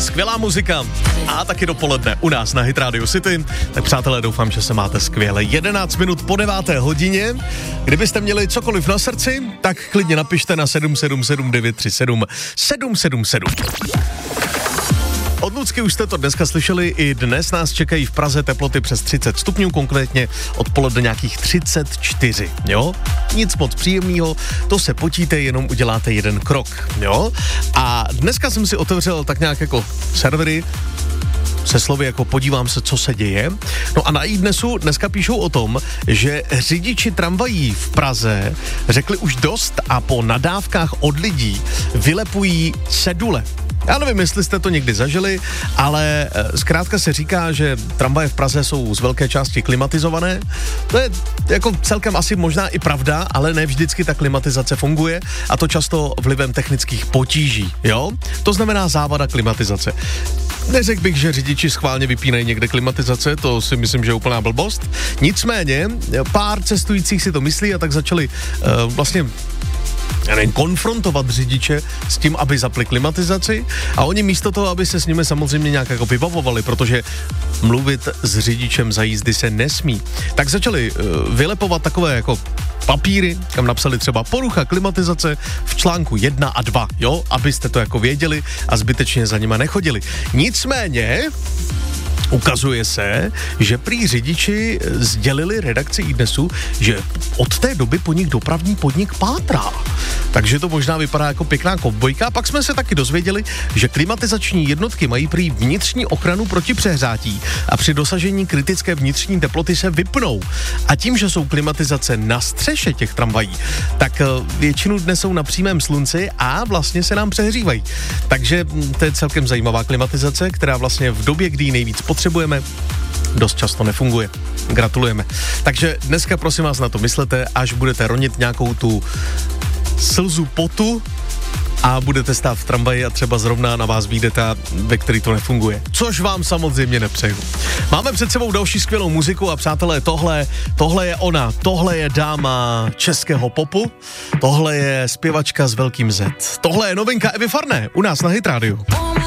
skvělá muzika a taky dopoledne u nás na Hit Radio City. Tak přátelé, doufám, že se máte skvěle. 11 minut po 9. hodině. Kdybyste měli cokoliv na srdci, tak klidně napište na 777 937 777. Od Lucky už jste to dneska slyšeli, i dnes nás čekají v Praze teploty přes 30 stupňů, konkrétně odpoledne nějakých 34, jo? Nic moc příjemného, to se potíte, jenom uděláte jeden krok, jo? A dneska jsem si otevřel tak nějak jako servery, se slovy jako podívám se, co se děje. No a na iDnesu dneska píšou o tom, že řidiči tramvají v Praze řekli už dost a po nadávkách od lidí vylepují cedule. Já nevím, jestli jste to někdy zažili, ale zkrátka se říká, že tramvaje v Praze jsou z velké části klimatizované. To je jako celkem asi možná i pravda, ale ne vždycky ta klimatizace funguje a to často vlivem technických potíží, jo? To znamená závada klimatizace. Neřekl bych, že řidiči schválně vypínají někde klimatizace, to si myslím, že je úplná blbost. Nicméně pár cestujících si to myslí a tak začali vlastně konfrontovat řidiče s tím, aby zapli klimatizaci a oni místo toho, aby se s nimi samozřejmě nějak jako vybavovali, protože mluvit s řidičem za jízdy se nesmí, tak začali vylepovat takové jako papíry, kam napsali třeba porucha klimatizace v článku 1 a 2, jo, abyste to jako věděli a zbytečně za nima nechodili. Nicméně ukazuje se, že prý řidiči sdělili redakci iDnesu, že od té doby po nich dopravní podnik pátrá. Takže to možná vypadá jako pěkná kovbojka. A pak jsme se taky dozvěděli, že klimatizační jednotky mají prý vnitřní ochranu proti přehřátí a při dosažení kritické vnitřní teploty se vypnou. A tím, že jsou klimatizace na střeše těch tramvají, tak většinu dne jsou na přímém slunci a vlastně se nám přehřívají. Takže to je celkem zajímavá klimatizace, která vlastně v době, kdy ji nejvíc potřebujeme, dost často nefunguje. Gratulujeme. Takže dneska prosím vás na to myslete, až budete ronit nějakou tu slzu potu a budete stát v tramvaji a třeba zrovna na vás vyjde ta, ve který to nefunguje. Což vám samozřejmě nepřeju. Máme před sebou další skvělou muziku a přátelé, tohle je ona, tohle je dáma českého popu, tohle je zpěvačka s velkým Z. Tohle je novinka Evy Farné u nás na Hit Radio.